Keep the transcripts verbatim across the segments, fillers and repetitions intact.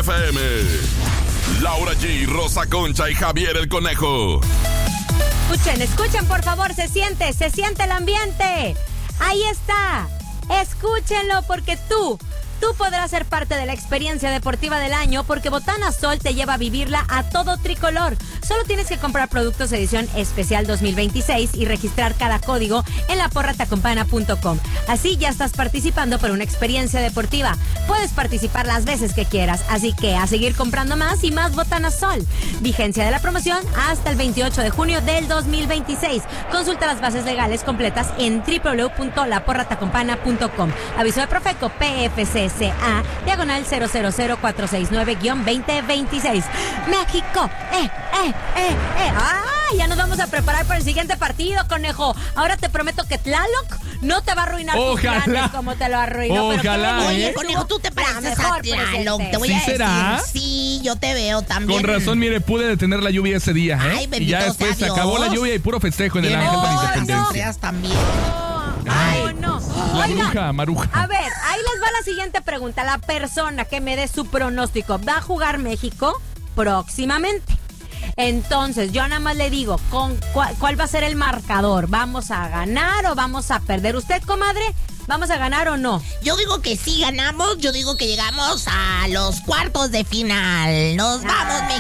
F M. Laura G, Rosa Concha y Javier el Conejo. Escuchen, escuchen por favor, se siente, se siente el ambiente. Ahí está. Escúchenlo porque tú, tú podrás ser parte de la experiencia deportiva del año porque Botana Sol te lleva a vivirla a todo tricolor. Solo tienes que comprar productos edición especial dos mil veintiséis y registrar cada código en la porra te acompaña punto com. Así ya estás participando por una experiencia deportiva. Puedes participar las veces que quieras, así que a seguir comprando más y más Botana Sol. Vigencia de la promoción hasta el veintiocho de junio del dos mil veintiséis. Consulta las bases legales completas en doble u doble u doble u punto la porra te acompaña punto com. Aviso de Profeco P F C C A, diagonal cero cero cero cuatro seis nueve guión veinte veintiséis. México, eh, eh, eh, eh. ¡Ah! Ya nos vamos a preparar para el siguiente partido, Conejo. Ahora te prometo que Tlaloc no te va a arruinar tus planes como te lo arruinó. Ojalá. Pero Oye, ¿eh? Conejo, tú te pareces mejor a Tlaloc. presente. Te voy ¿Sí a decir. será? Sí, yo te veo también. Con razón, mire, pude detener la lluvia ese día, ¿eh? Ay, y bendito ya después sea se acabó Dios. la lluvia y puro festejo en el Tiene Ángel de la todas las Independencia. estrellas también. Ay, no. La Oigan, bruja, Maruja. a ver, ahí les va la siguiente pregunta. La persona que me dé su pronóstico, ¿va a jugar México próximamente? Entonces, yo nada más le digo, ¿con cuál, cuál va a ser el marcador? ¿Vamos a ganar o vamos a perder? ¿Usted, comadre, vamos a ganar o no? Yo digo que sí ganamos, yo digo que llegamos a los cuartos de final. ¡Nos vamos, Ah.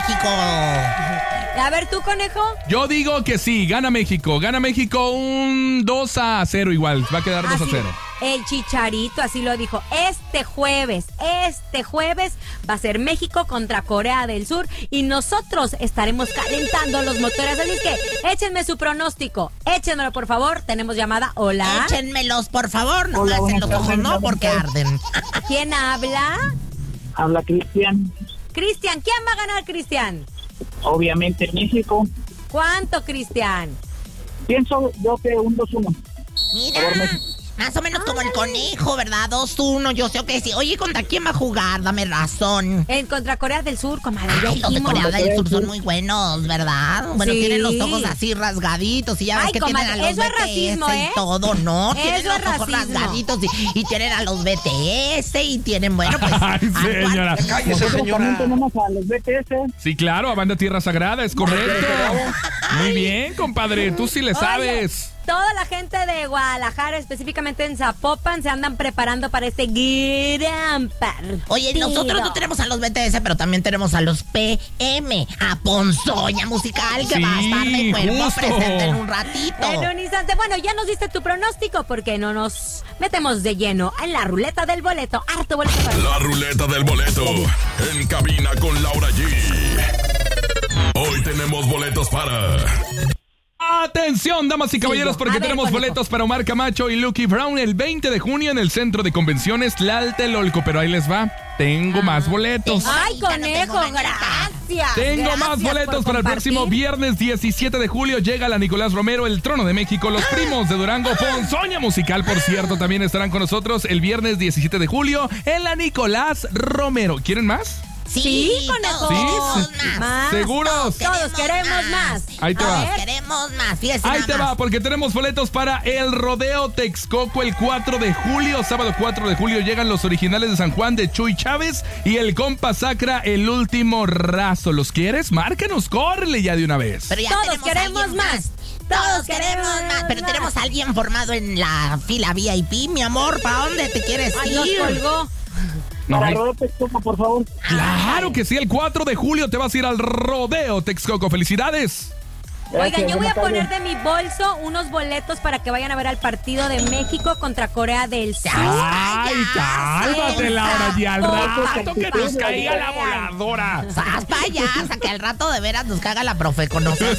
México! A ver, ¿tú, Conejo? Yo digo que sí, gana México. Gana México un dos a cero igual. Va a quedar dos a Así, cero. el Chicharito así lo dijo. Este jueves, este jueves va a ser México contra Corea del Sur y nosotros estaremos calentando los motores. Así es que échenme su pronóstico. Échenmelo, por favor. Tenemos llamada. Hola. Échenmelos, por favor. No Hola, hacen los buenas ojos, tardes, no, buenas porque tardes. arden. ¿Quién habla? Habla Cristian. Cristian. ¿Quién va a ganar, Cristian? Obviamente México. ¿Cuánto, Cristian? Pienso yo que un dos uno. Mira, Por México. más o menos como el Conejo, ¿verdad? dos uno, yo sé que sí. Oye, ¿contra quién va a jugar? Dame razón. En contra Corea del Sur, comadre. ya Ay, los de dijimos. Corea del Sur son muy buenos, ¿verdad? Bueno, Sí. tienen los ojos así rasgaditos y ya ves Ay, que comadre, tienen a los eso es B T S racismo, ¿eh? y todo, ¿no? Tienen Eso es los ojos racismo. rasgaditos y, y tienen a los B T S y tienen, bueno, pues... Ay, señora. Nosotros también tenemos a los B T S. Sí, claro, a Banda Tierra Sagrada, es correcto. Muy bien, compadre, tú sí le Oye, sabes. toda la gente de Guadalajara, específicamente en Zapopan, se andan preparando para este gran partido. Oye, nosotros no tenemos a los B T S, pero también tenemos a los P M, a Ponzoña Musical, que Sí, va a estar de cuerpo justo. presente en un ratito. En un instante. Bueno, ya nos diste tu pronóstico, porque no nos metemos de lleno en la ruleta del boleto. Harto boleto para... La ruleta del boleto. En cabina con Laura G. Hoy tenemos boletos para... Atención, damas y caballeros, Sigo. porque A ver, tenemos Conejo. boletos para Omar Camacho y Lucky Brown el veinte de junio en el Centro de Convenciones Tlatelolco. Pero ahí les va, tengo más boletos. Ay, Ay, ya no Conejo, tengo manita. gracias. Tengo Gracias más boletos por para el compartir. próximo viernes diecisiete de julio. Llega la Nicolás Romero, el Trono de México, los primos de Durango, Ponzoña Musical, por cierto, también estarán con nosotros el viernes diecisiete de julio en la Nicolás Romero. ¿Quieren más? Sí, Conejo. todos Sí, más. Más. ¿Seguros? Todos queremos más. Ahí te A va. ver. Queremos más, fíjese Ahí nada te más. va, porque tenemos boletos para el Rodeo Texcoco el cuatro de julio. Sábado cuatro de julio llegan los originales de San Juan de Chuy Chávez y el compa Sacra, el último raso. ¿Los quieres? Márcanos, córrele ya de una vez. Pero ya Todos tenemos a queremos alguien más. Todos queremos más. Pero más. tenemos a alguien formado en la fila V I P, mi amor. ¿Para dónde te quieres Ay, nos ir? colgó. No, Para ay, Rodeo Texcoco, por favor. claro que sí, el cuatro de julio te vas a ir al Rodeo Texcoco. ¡Felicidades! Oigan, Gracias, yo voy a buenas poner tardes. de mi bolso unos boletos para que vayan a ver al partido de México contra Corea del Sur. ¡Ay, cálmate, Laura! Y al Poco rato que nos caiga la voladora. Sas payasa, que al rato de veras nos caga la profe con nosotros.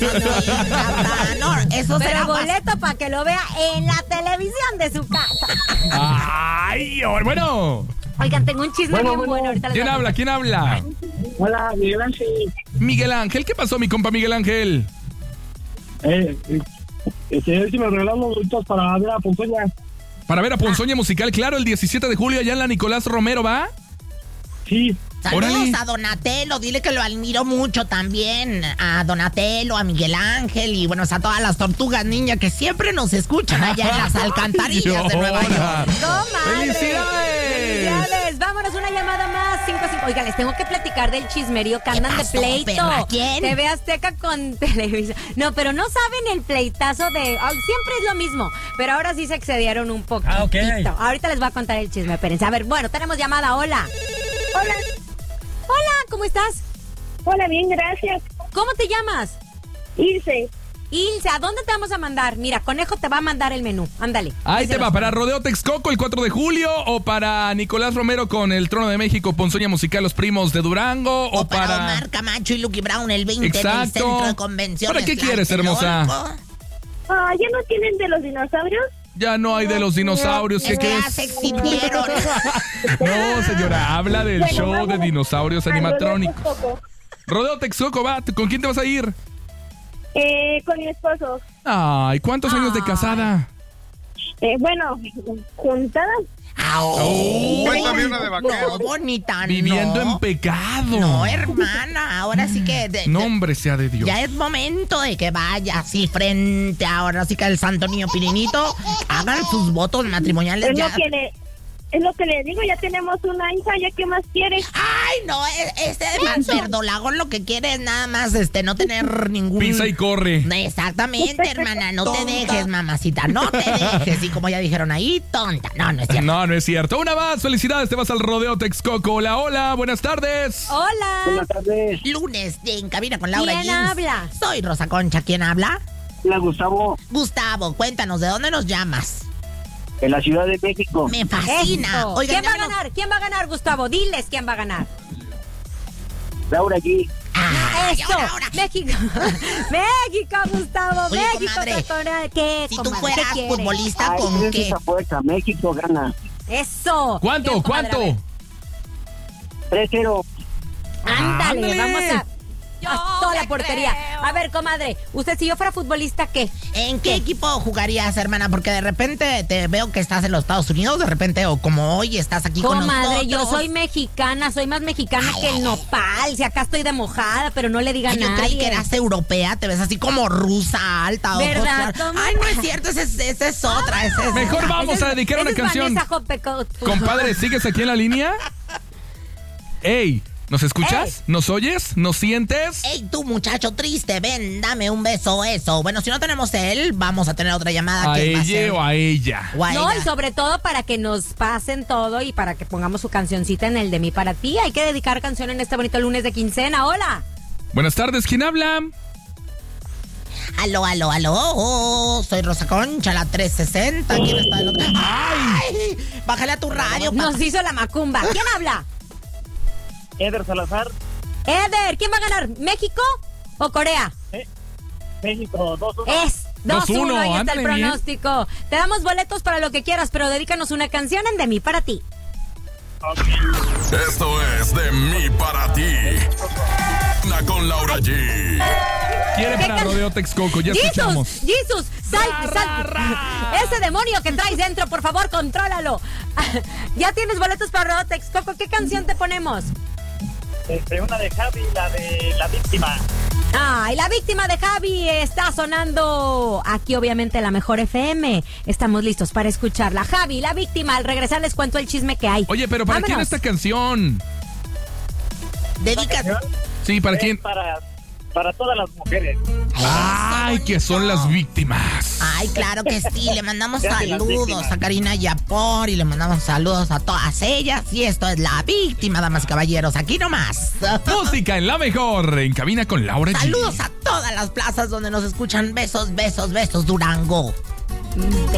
No, eso Pero será más. boleto para que lo vea en la televisión de su casa. ¡Ay! Bueno, Oigan, tengo un chisme Bueno, bien bueno. bueno. Ahorita les ¿quién voy a habla? contar. ¿Quién habla? Hola, Miguel Ángel. Miguel Ángel. ¿Qué pasó, mi compa Miguel Ángel? Eh, eh, este, a ver si me regalan los boletos para ver a Ponzoña. Para ver a Ponzoña Musical, claro, el diecisiete de julio allá en la Nicolás Romero, ¿va? Sí. Saludos Órale. a Donatello, dile que lo admiro mucho también. A Donatello, a Miguel Ángel y bueno, a todas las tortugas ninja que siempre nos escuchan allá en las alcantarillas de Nueva Llora. York. ¡Comadre! ¡Felicidades! ¡Felicidades! Vámonos, una llamada más. cinco cinco. Oiga, les tengo que platicar del chismerío que ¿Qué andan pasó, de pleito. perra? ¿Quién? T V Azteca con Televisa. No, pero no saben el pleitazo de... oh, siempre es lo mismo, pero ahora sí se excedieron un poquito. Ah, ok. Ahorita les voy a contar el chisme, espérense. A ver, bueno, tenemos llamada. Hola. Hola, Hola, ¿cómo estás? hola, bien, gracias. ¿Cómo te llamas? Ilse, Ilse, ¿a dónde te vamos a mandar? Mira, Conejo te va a mandar el menú. Ándale. Ahí te Díselos. va, para Rodeo Texcoco el cuatro de julio, o para Nicolás Romero con el Trono de México, Ponzoña Musical, Los Primos de Durango, o, O para Omar Camacho y Lucky Brown el veinte en el Exacto. Centro de Convenciones. ¿Para qué quieres, hermosa? Tlatelolco. ah, ¿ya no tienen de los dinosaurios? Ya no hay de los dinosaurios, ¿qué Es que ya crees? se extinguieron. No, señora, habla del Bueno, show de vamos dinosaurios al animatrónicos. Rodeo Texcoco. Rodeo Texcoco, va, ¿con quién te vas a ir? Eh, con mi esposo. Ay, ¿cuántos años de casada? Eh, bueno, juntadas. Au. Cuéntame una de No, vaquero. bonita, Viviendo no. en pecado. No, hermana, ahora sí que... de- de- Nombre sea de Dios. Ya es momento de que vaya así frente ahora sí que el Santo Niño Pirinito hagan sus votos matrimoniales Es ya. lo que le, es lo que le digo, ya tenemos una hija, ¿ya qué más quieres? Ay, no, e- este man verdolago lo que quiere es nada más este no tener ningún... Pisa y corre. Exactamente, hermana, no te dejes, mamacita, no te dejes. Y como ya dijeron ahí, tonta. No, no es cierto. No, no es cierto. Una más, felicidades, te vas al Rodeo Texcoco. Hola, hola, buenas tardes. Hola. Buenas tardes. Lunes de En Cabina con Laura ¿Quién Jeans. habla? Soy Rosa Concha, ¿quién habla? Hola, Gustavo, Gustavo, cuéntanos, ¿de dónde nos llamas? en la Ciudad de México. Me fascina. Eso. Oigan, ¿Quién va a llámenos- ganar? ¿Quién va a ganar, Gustavo? Diles quién va a ganar. Laura G. Ay, Eso. ahora, ahora. México. México, Gustavo. Oye, México. comadre, Cotorra- ¿Qué, Si tú comadre? fueras ¿Qué quiere? futbolista, Ay, ¿con es qué? esa fuerza. México gana. Eso. ¿Cuánto? ¿Qué, comadre? A ¿Cuánto? ver. tres cero. Ándale, Ándale. vamos a... a toda la portería. A ver, comadre, usted si yo fuera futbolista, ¿qué? ¿En qué equipo jugarías, hermana? Porque de repente te veo que estás en los Estados Unidos, de repente, o como hoy estás aquí con nosotros. Comadre, yo soy mexicana, soy más mexicana Ay, que ay, el nopal. Si acá estoy de mojada, pero no le diga Ay, a yo nadie. creí que eras europea, te ves así como rusa, alta, ojos ¿Verdad, claros. comadre? Ay, no es cierto, esa es, esa es otra. Esa es Mejor vamos Esa a es- dedicar esa una es canción. Vanessa Jopeco- Compadre, ¿sigues aquí en la línea? Ey, ¿nos escuchas? Ey. ¿Nos oyes? ¿Nos sientes? Ey, tú muchacho triste, ven, dame un beso, eso. Bueno, si no tenemos él, vamos a tener otra llamada. ¿A que va a ser- ella o a ella? o a No, ella. y sobre todo para que nos pasen todo y para que pongamos su cancioncita en el de mí para ti. Hay que dedicar canción en este bonito lunes de quincena. Hola. Buenas tardes, ¿quién habla? Aló, aló, aló. Soy Rosa Concha, la trescientos sesenta. ¿Quién está del otro? ¡Ay! Bájale a tu radio, papá. Nos hizo la macumba. ¿Quién habla? Eder Salazar, Eder, ¿quién va a ganar? ¿México o Corea? México dos uno. Es dos dos uno, uno, ahí está el ándale bien. pronóstico. Te damos boletos para lo que quieras, pero dedícanos una canción en De mí para ti. Esto es de mí para ti. Ana con Laura G. ¿Quiere ¿Qué para can- Rodeo Texcoco? Ya escuchamos. ¡Jesus! ¡Jesus! ¡Sal! sal. Ese demonio que traes dentro, por favor, contrólalo. Ya tienes boletos para Rodeo Texcoco. ¿Qué canción te ponemos? Este, una de Javi, la de La Víctima. Ay, la víctima de Javi está sonando aquí, obviamente, la mejor F M. Estamos listos para escucharla. Javi, la víctima. Al regresar les cuento el chisme que hay. Oye, pero ¿para quién Vámonos. esta canción? Dedica. Sí, ¿para quién? Para, para todas las mujeres. Ay, que son las víctimas. Ay, claro que sí. Le mandamos Ya que las saludos víctimas. a Karina Yapor y le mandamos saludos a todas ellas. Y esto es La Víctima, damas y caballeros. Aquí nomás. Música en la mejor. En cabina con Laura G. Saludos a todas las plazas donde nos escuchan. Besos, besos, besos, Durango.